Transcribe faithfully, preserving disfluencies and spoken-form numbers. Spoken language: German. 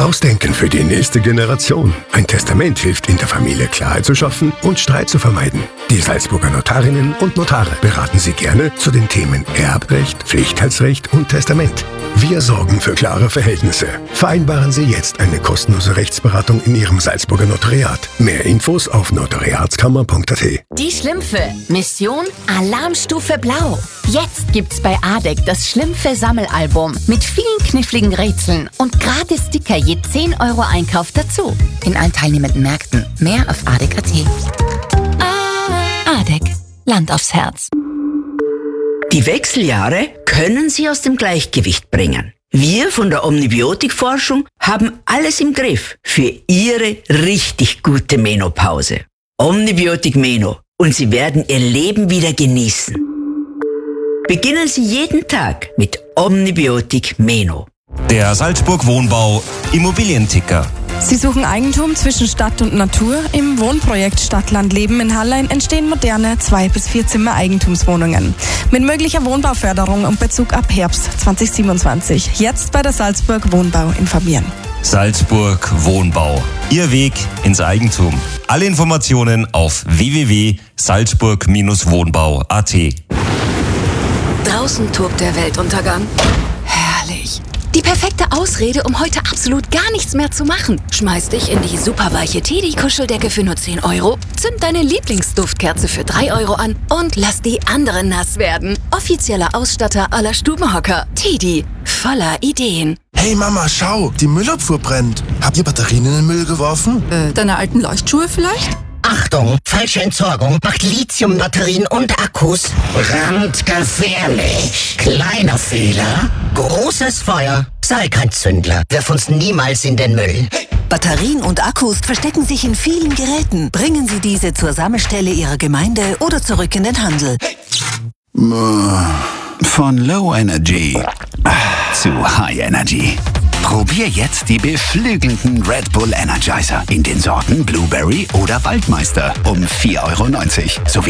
Vorausdenken für die nächste Generation. Ein Testament hilft in der Familie Klarheit zu schaffen und Streit zu vermeiden. Die Salzburger Notarinnen und Notare beraten Sie gerne zu den Themen Erbrecht, Pflichtheitsrecht und Testament. Wir sorgen für klare Verhältnisse. Vereinbaren Sie jetzt eine kostenlose Rechtsberatung in Ihrem Salzburger Notariat. Mehr Infos auf notariatskammer punkt a t. Die Schlümpfe. Mission Alarmstufe Blau. Jetzt gibt's bei A D E C das Schlümpfe-Sammelalbum mit vielen kniffligen Rätseln und gratis Sticker je zehn Euro Einkauf dazu. In allen teilnehmenden Märkten. Mehr auf A D E C punkt a t. A D E C. Land aufs Herz. Die Wechseljahre können Sie aus dem Gleichgewicht bringen. Wir von der Omnibiotik-Forschung haben alles im Griff für Ihre richtig gute Menopause. Omnibiotik Meno und Sie werden Ihr Leben wieder genießen. Beginnen Sie jeden Tag mit Omnibiotik Meno. Der Salzburg Wohnbau Immobilienticker. Sie suchen Eigentum zwischen Stadt und Natur? Im Wohnprojekt Stadtland Leben in Hallein entstehen moderne zwei bis vier Zimmer Eigentumswohnungen. Mit möglicher Wohnbauförderung und Bezug ab Herbst zwanzig siebenundzwanzig. Jetzt bei der Salzburg Wohnbau informieren. Salzburg Wohnbau. Ihr Weg ins Eigentum. Alle Informationen auf w w w punkt salzburg wohnbau punkt a t. Draußen tobt der Weltuntergang. Herrlich. Die perfekte Ausrede, um heute absolut gar nichts mehr zu machen. Schmeiß dich in die superweiche Teddy-Kuscheldecke für nur zehn Euro, zünd deine Lieblingsduftkerze für drei Euro an und lass die anderen nass werden. Offizieller Ausstatter aller Stubenhocker. Teddy, voller Ideen. Hey Mama, schau, die Müllabfuhr brennt. Habt ihr Batterien in den Müll geworfen? Äh, deine alten Leuchtschuhe vielleicht? Achtung, falsche Entsorgung macht Lithiumbatterien und Akkus brandgefährlich. Kleiner Fehler, großes Feuer. Sei kein Zündler, wirf uns niemals in den Müll. Batterien und Akkus verstecken sich in vielen Geräten. Bringen Sie diese zur Sammelstelle Ihrer Gemeinde oder zurück in den Handel. Von Low Energy zu High Energy. Probier jetzt die beflügelnden Red Bull Energizer in den Sorten Blueberry oder Waldmeister um vier Euro neunzig sowie